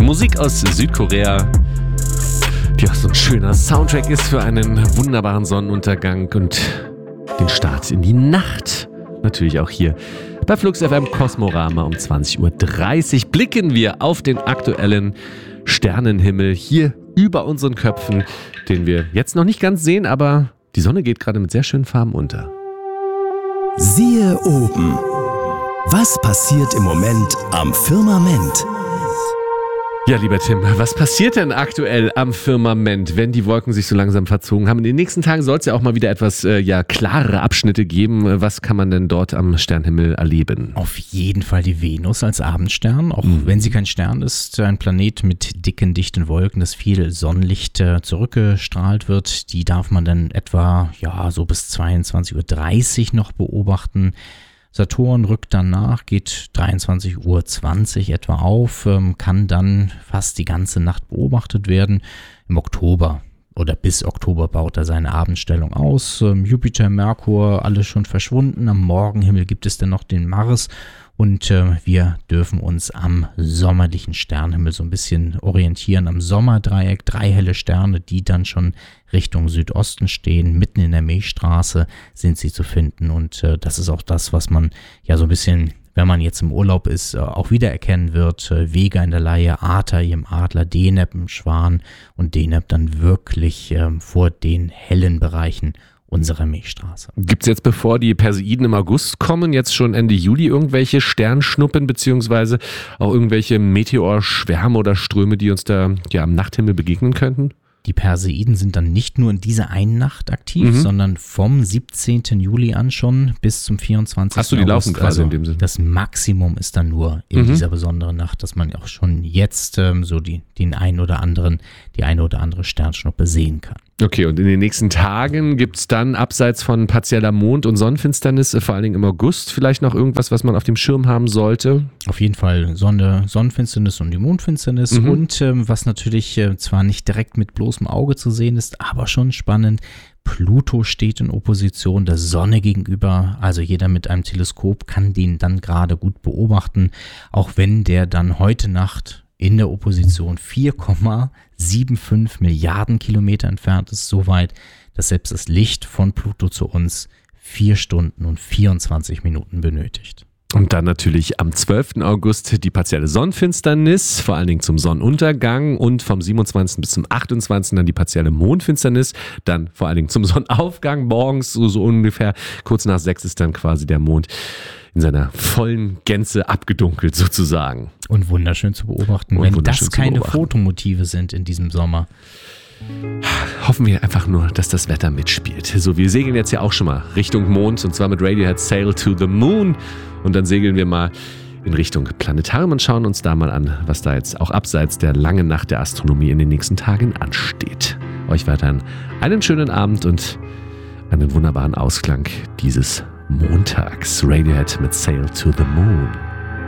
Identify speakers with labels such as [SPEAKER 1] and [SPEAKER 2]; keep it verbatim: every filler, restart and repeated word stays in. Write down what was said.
[SPEAKER 1] Musik aus Südkorea, die auch so ein schöner Soundtrack ist für einen wunderbaren Sonnenuntergang und den Start in die Nacht. Natürlich auch hier bei Flux F M Kosmorama um zwanzig Uhr dreißig blicken wir auf den aktuellen Sternenhimmel hier über unseren Köpfen, den wir jetzt noch nicht ganz sehen, aber die Sonne geht gerade mit sehr schönen Farben unter.
[SPEAKER 2] Siehe oben. Was passiert im Moment am Firmament?
[SPEAKER 1] Ja, lieber Tim, was passiert denn aktuell am Firmament, wenn die Wolken sich so langsam verzogen haben? In den nächsten Tagen soll es ja auch mal wieder etwas äh, ja, klarere Abschnitte geben. Was kann man denn dort am Sternhimmel erleben?
[SPEAKER 3] Auf jeden Fall die Venus als Abendstern, auch mhm. wenn sie kein Stern ist, ein Planet mit dicken, dichten Wolken, das viel Sonnenlicht äh, zurückgestrahlt wird. Die darf man dann etwa ja so bis zweiundzwanzig Uhr dreißig noch beobachten. Saturn rückt dann nach, geht dreiundzwanzig Uhr zwanzig etwa auf, ähm, kann dann fast die ganze Nacht beobachtet werden. Im Oktober oder bis Oktober baut er seine Abendstellung aus. Ähm, Jupiter, Merkur, alles schon verschwunden. Am Morgenhimmel gibt es dann noch den Mars und äh, wir dürfen uns am sommerlichen Sternenhimmel so ein bisschen orientieren. Am Sommerdreieck, drei helle Sterne, die dann schon Richtung Südosten stehen, mitten in der Milchstraße sind sie zu finden und äh, das ist auch das, was man ja so ein bisschen, wenn man jetzt im Urlaub ist, äh, auch wiedererkennen wird. Äh, Vega in der Leihe, Ata im Adler, Deneb im Schwan und Deneb dann wirklich äh, vor den hellen Bereichen unserer Milchstraße.
[SPEAKER 1] Gibt es jetzt, bevor die Perseiden im August kommen, jetzt schon Ende Juli irgendwelche Sternschnuppen beziehungsweise auch irgendwelche Meteorschwärme oder Ströme, die uns da ja am Nachthimmel begegnen könnten?
[SPEAKER 3] Die Perseiden sind dann nicht nur in dieser einen Nacht aktiv, mhm. sondern vom siebzehnten Juli an schon bis zum vierundzwanzigsten
[SPEAKER 1] Hast du die
[SPEAKER 3] August.
[SPEAKER 1] laufen gerade
[SPEAKER 3] also
[SPEAKER 1] in dem Sinne?
[SPEAKER 3] Das Maximum ist dann nur in
[SPEAKER 1] mhm.
[SPEAKER 3] dieser besonderen Nacht, dass man auch schon jetzt ähm, so die, den einen oder anderen, die eine oder andere Sternschnuppe sehen kann.
[SPEAKER 1] Okay, und in den nächsten Tagen gibt es dann abseits von partieller Mond- und Sonnenfinsternis, vor allen Dingen im August, vielleicht noch irgendwas, was man auf dem Schirm haben sollte?
[SPEAKER 3] Auf jeden Fall Sonne, Sonnenfinsternis und die Mondfinsternis mhm. und ähm, was natürlich äh, zwar nicht direkt mit bloßem Auge zu sehen ist, aber schon spannend, Pluto steht in Opposition der Sonne gegenüber, also jeder mit einem Teleskop kann den dann gerade gut beobachten, auch wenn der dann heute Nacht in der Opposition vier Komma fünfundsiebzig Milliarden Kilometer entfernt ist, so weit, dass selbst das Licht von Pluto zu uns vier Stunden und vierundzwanzig Minuten benötigt.
[SPEAKER 1] Und dann natürlich am zwölften August die partielle Sonnenfinsternis, vor allen Dingen zum Sonnenuntergang und vom siebenundzwanzigsten bis zum achtundzwanzigsten dann die partielle Mondfinsternis, dann vor allen Dingen zum Sonnenaufgang morgens, so, so ungefähr kurz nach sechs ist dann quasi der Mond in seiner vollen Gänze abgedunkelt sozusagen.
[SPEAKER 3] Und wunderschön zu beobachten,
[SPEAKER 1] und
[SPEAKER 3] wenn das keine Fotomotive sind in diesem Sommer.
[SPEAKER 1] Hoffen wir einfach nur, dass das Wetter mitspielt. So, wir segeln jetzt ja auch schon mal Richtung Mond und zwar mit Radiohead Sail to the Moon und dann segeln wir mal in Richtung Planetarium und schauen uns da mal an, was da jetzt auch abseits der langen Nacht der Astronomie in den nächsten Tagen ansteht. Euch weiterhin einen schönen Abend und einen wunderbaren Ausklang dieses Montags. Radiohead mit Sail to the Moon.